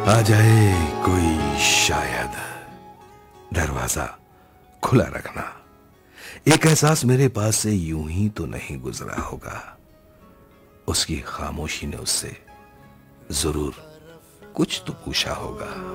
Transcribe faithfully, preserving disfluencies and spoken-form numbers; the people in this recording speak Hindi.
आ जाए कोई शायद, दरवाजा खुला रखना। एक एहसास मेरे पास से यूं ही तो नहीं गुजरा होगा। उसकी खामोशी ने उससे जरूर कुछ तो पूछा होगा।